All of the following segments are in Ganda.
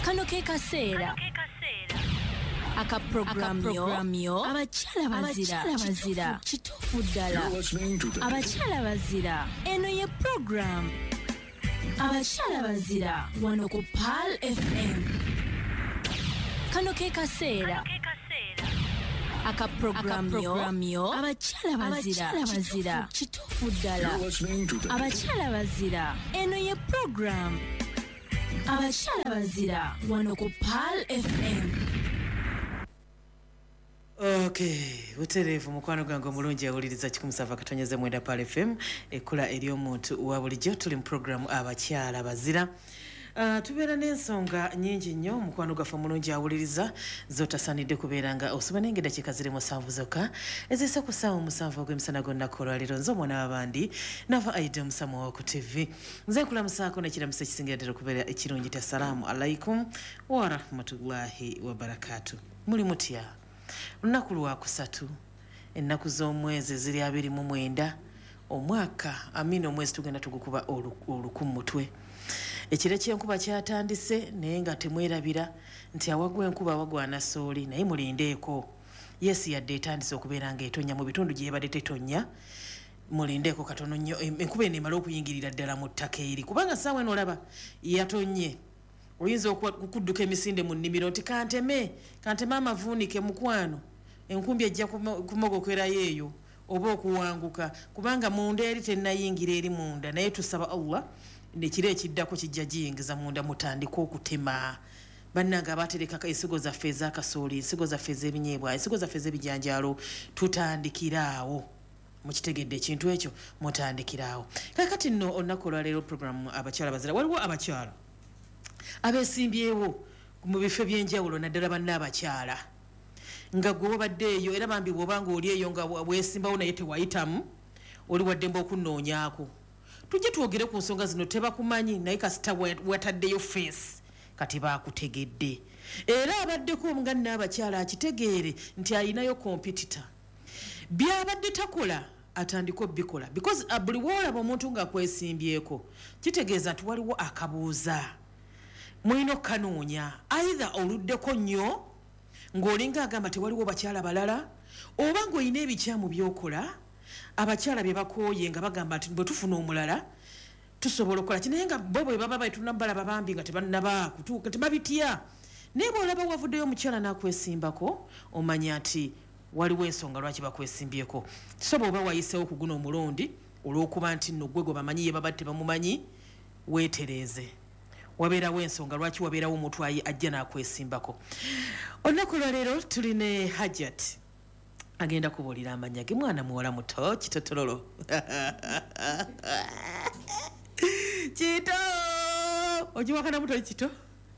Kano ke kaseera akaprogramyo abakyala bazira kituufu ddala abakyala bazira eno ye program abakyala bazira wano ku Pearl FM. Kano ke kaseera akaprogramyo abakyala bazira kituufu ddala abakyala bazira eno ye program abakyala bazira wano ku Pearl FM. Okay, uterevu mukwano gwange omulungi awuliriza 107.9 Pearl FM ekula eri omuntu wa bulijjo tuli mu program abakyala bazira. Tubeera n'ensonga nyingi nnyo mukwano gaffe omulungi awuliriza zotasanidde kubeera nga osoba n'engeda kikazire musanvu zokka ezisa ku ssaawa musanvu ogw'emisana gonnako olwaleero nze omwana w'abandi nava aida omusamu ku TV nze nkulamusaako nekiramusa ekisingira ddala okubeera ekirungi tassalaamu alaikum wa rahmatullahi wa barakatuh. Muli mutya? Lunaku lwakusatu ennaku z'omwezi ziri 29 omwaka omwezi tugenda tugukuba olukumu mutwe. Ekire ky'enkuba kyatandise naye nga temwerabira nti awagwa enkuba wagwana sooli naye mulindeeko. Yes yadde etandise okubeera nga etonnya mu bitundu gye yabadde tetonnya mulindeeko katono nnyo enkuba eno emala okuyingirira ddala mu ttaka eri kubanga ssaawa eno olaba yatonye. Oyinza okudduka emisinde mu nnimiro nti kanteme amavuunike mukwano enkumbi ejja kumogokerayo eyo oba okuwanguka kubanga munda eri tennayingira eri munda naye tusaba Allah nekiro ekiddako kijja giyingiza munda mutandika okutema. Bannanga abatereka ensigo zaffe ez'akasooli ensigo zaffe ez'ebinyeebwa ensigo zaffe ez'ebijanjaalo tutandikiraawo mukitegedde ekintu ekyo mutandikiraawo. Kakati nno olunaku olwaleero programu abakyala bazira waliwo abakyala abesimbyewo mu bifo by'enjawulo naddala bannaabakyala nga gwe wabaddeeyo era bambi bw'obanga oli eyo nga weesimbawo naye tewayitamu oli waddemba okunnoonyaako. Tujje twogere ku nsonga zino tebakumanyi naye kasita wataddeyo face kati baakutegedde era abaddeko nga nnaabakyala akitegeere nti alinayo competitor byabadde takola atandika obbikola because buli woolaba omuntu ng'akwesimbyeko kitegeeza nti waliwo akabuuza mwino kanoonya either oluddeko nnyo ng'olinga agamba tewaliwo bakyala balala oba ng'olina ebikyamu byokola abakyala bye bakooye nga bagamba nti bwe tufuna omulala tusobola okukola kinaye nga bo bwe baba balaba bambi nga tebannaba kutuuka tebabitya naye bw'olaba wavuddeyo omukyala n'akwesimbako omanya nti waliwo ensonga lwaki bakwesimbyeko so bw'oba wayiseewo ku guno omulundi olw'okuba nti nno gwe bamanyi ye baba tebamumanyi weetereeze wabeerawo ensonga lwaki wabeerawo omuntu ajja n'akwesimbako. Olunaku lwaleero tuli ne Hajat agenda kubuulira amanya ge mwana muwala muto kitotololo kito ogiwakana muto kito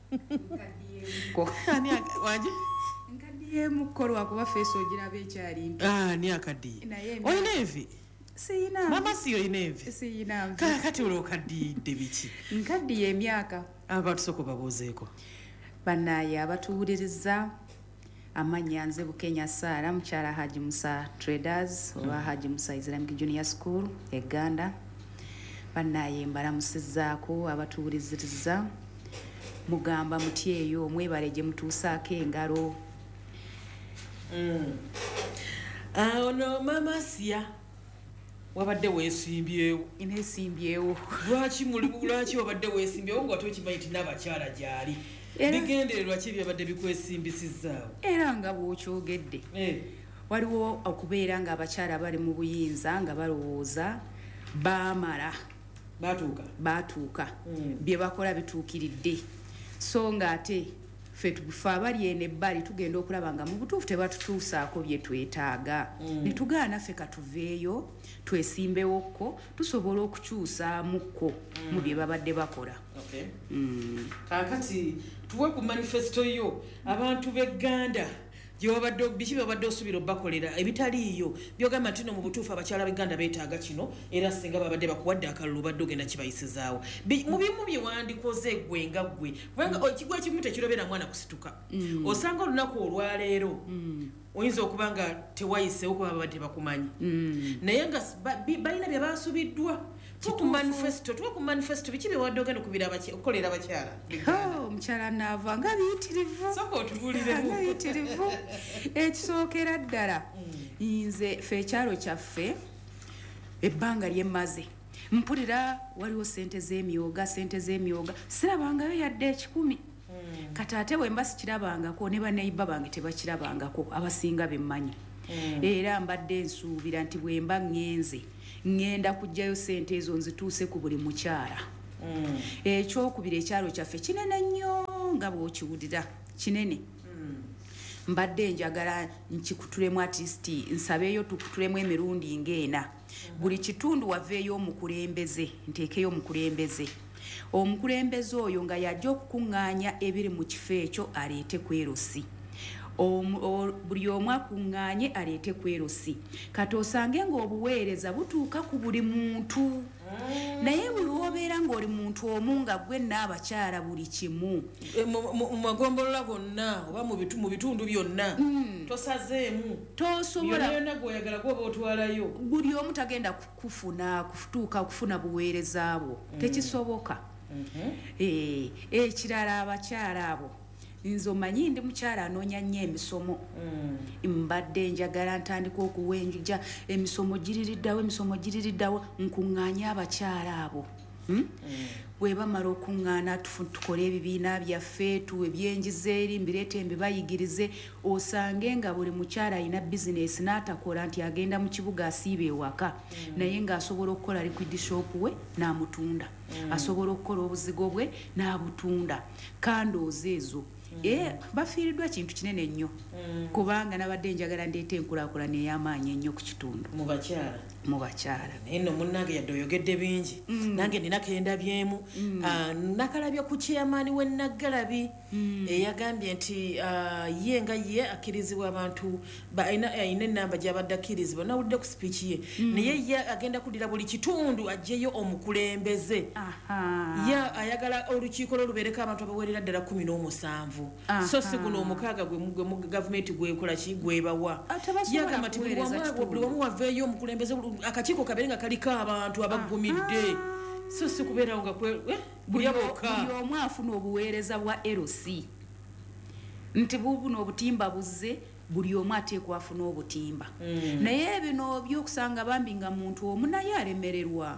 wanje nkaddiye mukolwa kuba feesi ogiraba ekyali nto ni akaddiye olina envi siyina mama si olina envi siyina kati olwokaddiidde biki nkaddiye emyaka abatusoko babuuzeeko bannaye abatuwuliriza amanya nze Bukenya Saara mukyala Haji Musa Traders oba Haji Musa Islamic Junior School Eganda. Bannaye mbalamusizzaako abatuwuliriza mugamba muti eyo mwebale gye mutuusaako engalo. Ono mama Sia wabadde weesimbyewo inesimbyewo lwaki wabadde weesimbyewo nga tokimanyi nti n'abakyala gyali bigendererwa ki byabadde bikwesimbisizaawo era nga bw'okyogedde waliwo okubeera nga abakyala bali mu buyinza nga balowooza baamala baatuuka bye bakola bituukiridde so nga ate ffe abali eno ebbali tugenda okulaba nga mu butuufu tebatutuusaako bye twetaaga ne tugaana ffe katuveeyo twesimbewokko tusobola okukyusaamuko mu bye babadde bakola. Kaakati tuwe ku manifesto yo abantu b'Egganda gyobadde biki babadde osubira obakolera ebitaliiyo byogamba nti no mu butuufu abakyala b'Egganda beetaaga kino era singa babadde bakuwadde akalulu badde ogenda kibayisizaawo mu bimu bye wandikoze gwe nga gwe kubanga ekigwa ekimu tekirobera mwana kusituka osanga olunaku olwaleero oyinza okuba nga tewayiseewo kuba babadde bakumanyi naye nga balina bye basubiddwa ku manifesto biki bye wadde ogenda okukolera abakyala omukyala naava nga biyitirivu ekisookera ddala nze fe ekyalo kyaffe ebbanga lyemmaze mpulira waliwo sente z'emyoga sirabangayo yadde 10 kati ate bwemba sikirabangako ne baneiba bange tebakirabangako abasinga bemmanyi era mbadde nsuubira nti bwemba ngenda kujjayo sente ezo nzituuse ku buli mukyala ekyokubiri ekyalo kyaffe kinene nnyo nga bw'okiwulira kinene mbadde njagala nkikutulemu atisti nsabeeyo tukutulemu emirundi ng'ena buli kitundu waveeyo omukulembeze nteekeyo omukulembeze oyo nga yajja okukuŋŋaanya ebiri mu kifo ekyo aleete kwerosi buli omu akuŋŋaanye aleete kwerosi kati osange ng'obuweereza butuuka ku buli muntu naye buli obeera ng'oli muntu omu nga gwe n'abakyala buli kimu mu magombolola gonna oba mu bitundu byonna tosazeemu tosobola gw'oyagala gwoba otwalayo buli omu tagenda kutuuka kufuna buweereza bwo tekisoboka ekirala abakyala abo nze omanyi ndi mukyala anoonya nnyo emisomo mbadde njagala ntandika okuwenjuja emisomo giririddawo nkuŋŋaanye abakyala abo bwe bamala okuŋŋaana tukole ebibiina byaffe tuwe ebyenjiza eri mbireete mbibayigirize osange nga buli mukyala alina bizinesi n'atakola nti agenda mu kibuga asiiba ewaka naye ng'asobola okukola liquid shop we n'amutunda asobola okukola obuzigo bwe n'abutunda kandooza ezo bafiiriddwa kintu kinene nnyo kubanga nabadde njagala ndeeta enkulaakulana ey'amaanyi ennyo ku kitundu mu bakyala naye nno munnange yadde oyogedde bingi nange nina kendabyemu nakalabye ku chairmaani w'Enaggalabi eyagambye nti ye nga ye akkirizibwa abantu ayina ennamba gy'abadde akkirizibwa nawulidde ku sipiiki ye naye ye agenda kuddira buli kitundu aggyeyo omukulembeze ye ayagala olukiiko lwe lubeereko abantu abawerera ddala 17 so si guno omukaaga gwe gavumenti gwekola ki gwebawa yagamba nti buli wamu waveeyo omukulembeze akakiiko kabeere nga kaliko abantu abaggumidde so si kubeerawo nga buli omu afuna obuweereza bwa LC nti bubuno obutimba buzze buli omu ateekwa afuna obutimba naye bino by'okusanga bambi nga muntu omu naye alemererwa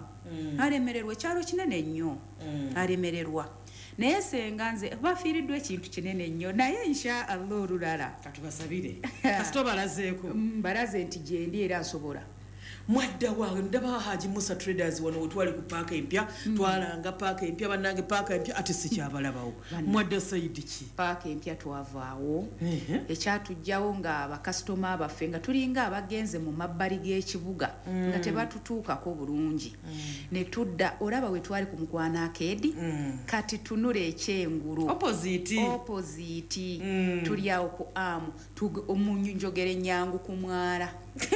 ekyalo kinene nnyo alemererwa naye senga nze bafiiriddwa ekintu kinene nnyo naye insha Allah olulala katubasabire kasito balazeeko balaze nti gyendi era nsobola mwadda wawe ndaba Haji Musa Traders wano wetwali ku paaka empya twalanga paaka empya bannange paaka empya ate sikyabalabawo mwadda sayidi ki paaka empya twavaawo ekyatujjawo nga bakasitoma baffe nga tulinga abagenze mu mabbali g'ekibuga nga tebatutuukako bulungi ne tudda olaba we twali ku Mukwana Arcade kati tunula ekyengulu opposite tuli awo ku amu omunjogere ennyangu ku mwala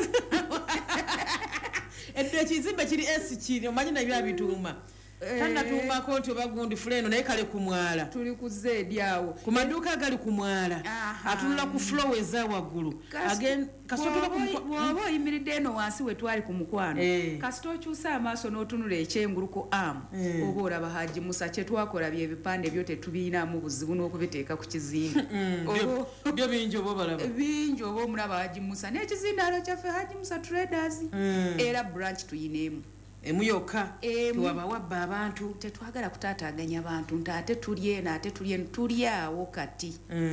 edde ekizimbe kiri kiri omanyi nabyo abituuma tanatuumako nti oba gundi fuleno naye kale ku mwala tuli ku zeedi awo ku maduuka agali ku mwala atunula ku flow eza waggulu bw'oba oyimiridde eno wansi we twali ku mukwano kasita okyusa amaaso n'otunula ekyengulu ku amu oba olaba Haji Musa kye twakola by'ebipande byo tetubiinaamu buzibu n'okubiteeka ku kizimbe byo bingi oba obalaba bingi oba omulaba Haji Musa n'ekizindaalo kyaffe Haji Musa Traders era branch tuyineemu emu yokka tewabawabba abantu tetwagala kutaataaganya bantu ntaate tulye naate tuli awo kati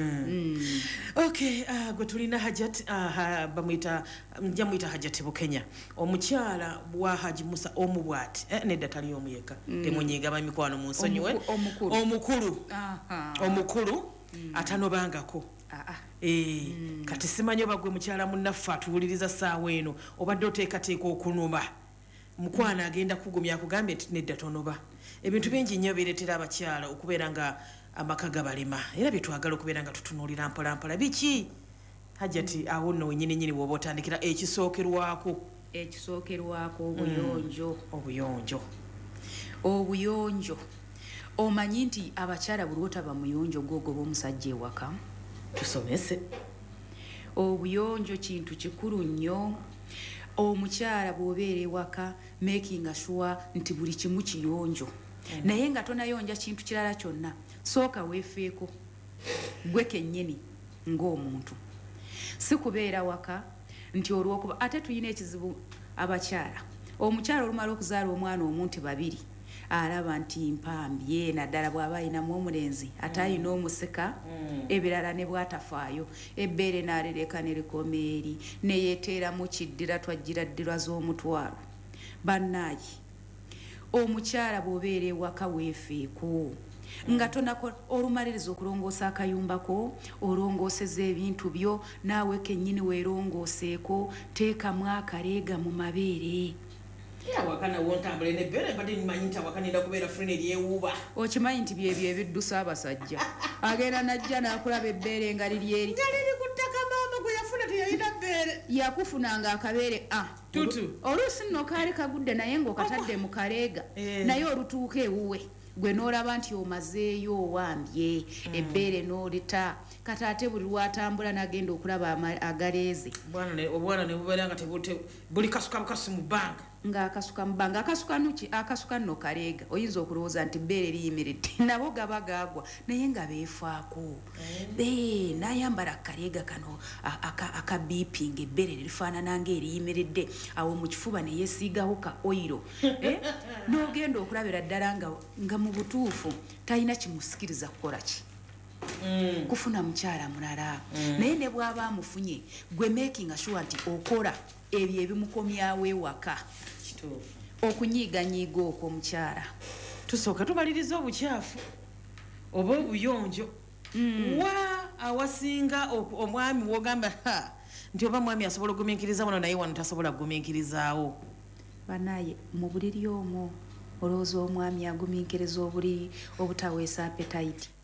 okay gwe tulina Hajat nja muyita Hajat Bukenya omukyala wa Haji Musa omubwati nedda tali omu yekka temunyiga bamikwano mu nsonyiwe omukulu atanobangako kati simanyi oba gwe mukyala munnaffe atuwuliriza ssaawa eno obadde oteekateeka okunuma mukwana agenda kugumya akugambye nti nedda tonoba ebintu bingi nnyo bireetera abakyala okubeera nga amaka gabalema era byetwagala okubeera nga tutunuulira mpolampola biki Hajati awo nno wenyininyini bw'oba otandikira ekisookerwako obuyonjo omanyi nti abakyala buli otaba muyonjo gwogoba omusajja ewaka tusomese obuyonjo kintu kikulu nnyo omukyala bw'obeera ewaka making sure nti buli kimu kiyonjo naye nga tonayonja kintu kirala kyonna sooka weefeeko gwe kennyini ng'omuntu si kubeera waka nti olw'okuba ate tulina ekizibu abakyala omukyala olumala okuzaala omwana omuntu babiri alaba nti mpambye naddala bw'aba ayinamu omulenzi ate ayina omuseka ebirala ne bw'atafaayo ebbeere n'alireka ne likoma eri ne yeeteeramu kiddira twajjira ddirwa z'omutwalo bannaayi omukyala bw'obeera ewaka weefeeko nga tonakola olumaliriza okulongoosa akayumbako olongooseza ebintu byo naawe kennyini weerongooseeko teekamu akaleega mu mabeere wakana wontambule nebbeere mbadde nimanyi nti awakanira kubeera frene eryewuuba okimanyi nti byebyo ebiddusa abasajja agenda najja n'akulaba ebbeere nga liri eri nga liri ku ttaka maama gwe yafuna teyalina bbeere yakufunanga akabeere tutu oluusi nno kaali kagudde naye ng'okatadde mu kaleega naye olutuuka ewuwe gwe n'olaba nti omazeeyo owambye ebbeere n'olita kati ate buli lwatambula n'agenda okulaba agaleeze obwana ne bubeera nga buli kasuka bukasi mu bbanga ng'akasuka mu bbanga akasuka nno kaleega oyinza okulowooza nti bbeere liyimiridde nabo gaba gaagwa naye nga beefaako n'ayambala akaleega kano akabiipinga ebbeere lifaanana ng'eriyimiridde awo mu kifuba ne yeesiigawo ka oyiro n'ogenda okulabira ddala nga mu butuufu talina kimusikiriza kukola ki kufuna mukyala mulala naye ne bw'aba amufunye gwe making sure nti okola ebyo ebimukomyawo ewaka okunyiiganyiiga okwo mukyala tusooka tumaliriza obukyafu oba obuyonjo wa awasinga omwami wogamba nti oba mwami asobola okugumiikiriza wano naye wano tasobola kugumiikirizaawo banaye mu buliri omwo olowooza omwami agumiikiriza obutaweesa appetite